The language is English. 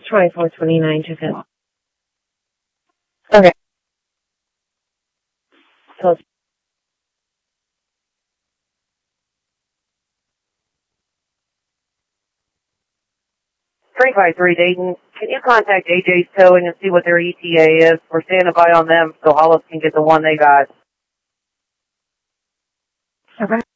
2429, check in. Okay. So 353 Dayton, can you contact AJ's Towing and see what their ETA is? We're standing by on them so Hollis can get the one they got. Okay.